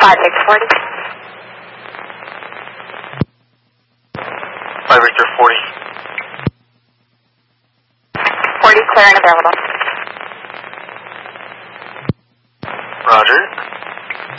5640. 5 Victor 40. 40 clear and available. Roger.